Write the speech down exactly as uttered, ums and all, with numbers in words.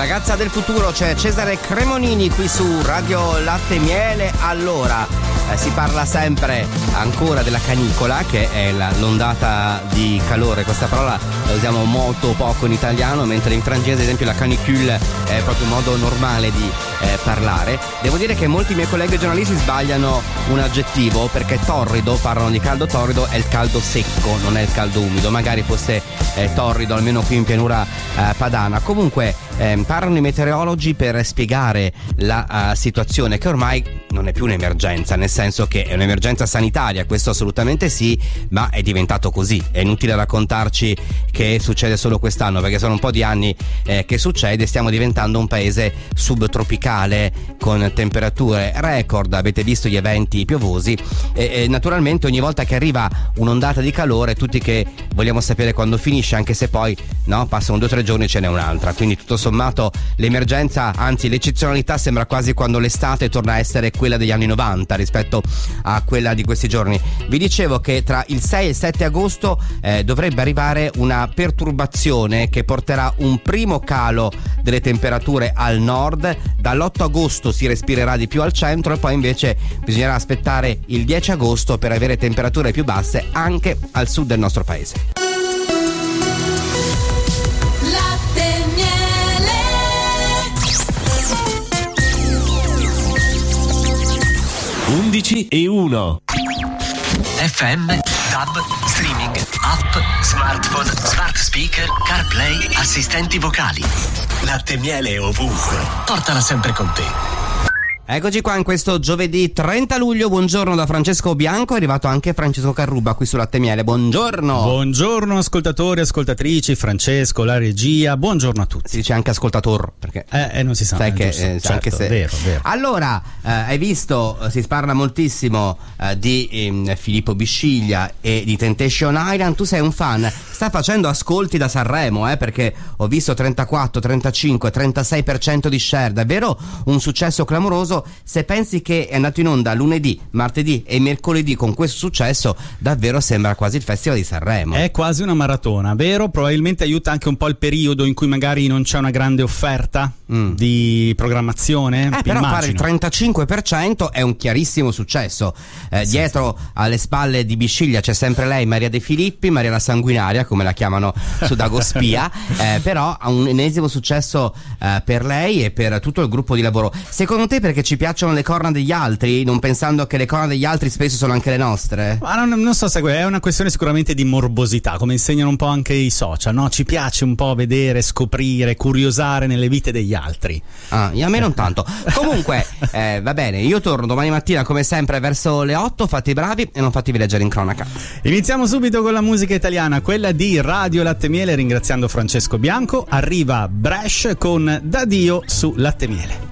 ragazza del futuro, c'è Cesare Cremonini qui su Radio Latte Miele. Allora, eh, si parla sempre ancora della canicola, che è la, l'ondata di calore. Questa parola la usiamo molto poco in italiano, mentre in francese, ad esempio, la canicule è proprio un modo normale di eh, parlare. Devo dire che molti miei colleghi giornalisti sbagliano un aggettivo, perché torrido, parlano di caldo torrido, è il caldo secco, non è il caldo umido. Magari fosse eh, torrido, almeno qui in pianura eh, padana. Comunque eh, parlano i meteorologi per spiegare la uh, situazione, che ormai non è più un'emergenza, nel senso che è un'emergenza sanitaria, questo assolutamente sì, ma è diventato così. È inutile raccontarci che succede solo quest'anno, perché sono un po' di anni eh, che succede. Stiamo diventando un paese subtropicale con temperature record, avete visto gli eventi piovosi e, e naturalmente ogni volta che arriva un'ondata di calore tutti che vogliamo sapere quando finisce, anche se poi no, passano due o tre giorni e ce n'è un'altra. Quindi tutto sommato l'emergenza, anzi l'eccezionalità, sembra quasi quando l'estate torna a essere quella degli anni novanta rispetto a quella di questi giorni. Vi dicevo che tra il sei e il sette agosto eh, dovrebbe arrivare una perturbazione che porterà un primo calo delle temperature al nord. Dall'otto agosto si respirerà di più al centro e poi invece bisognerà aspettare il dieci agosto per avere temperature più basse anche al sud del nostro paese. undici e uno F M, DAB, streaming, app, smartphone, smart speaker, CarPlay, assistenti vocali. Latte Miele ovunque. Portala sempre con te. Eccoci qua in questo giovedì trenta luglio. Buongiorno da Francesco Bianco, è arrivato anche Francesco Carruba qui su Latte Miele. Buongiorno. Buongiorno ascoltatori, ascoltatrici, Francesco, la regia, buongiorno a tutti. Si dice anche ascoltator, perché eh, eh non si sa, sai che giusto, eh, certo, anche se vero, vero. Allora, eh, hai visto, si parla moltissimo eh, di eh, Filippo Bisciglia e di Temptation Island. Tu sei un fan, sta facendo ascolti da Sanremo, eh, perché ho visto trentaquattro, trentacinque, trentasei per cento di share, davvero un successo clamoroso. Se pensi che è andato in onda lunedì, martedì e mercoledì con questo successo, davvero sembra quasi il Festival di Sanremo. È quasi una maratona, vero? Probabilmente aiuta anche un po' il periodo in cui magari non c'è una grande offerta mm. di programmazione. Eh, però immagino. Fare il trentacinque per cento è un chiarissimo successo. Eh, sì, dietro sì. alle spalle di Bisciglia c'è sempre lei, Maria De Filippi, Maria la Sanguinaria, come la chiamano su Dagospia, eh, però ha un ennesimo successo eh, per lei e per tutto il gruppo di lavoro. Secondo te perché ci piacciono le corna degli altri, non pensando che le corna degli altri spesso sono anche le nostre? Ma non, non so se è una questione sicuramente di morbosità, come insegnano un po' anche i social, no? Ci piace un po' vedere, scoprire, curiosare nelle vite degli altri. Ah, a me non tanto. Comunque, eh, va bene, io torno domani mattina come sempre verso le otto, fate i bravi e non fatevi leggere in cronaca. Iniziamo subito con la musica italiana, quella di Radio Latte Miele, ringraziando Francesco Bianco. Arriva Bresh con Da Dio su Latte Miele.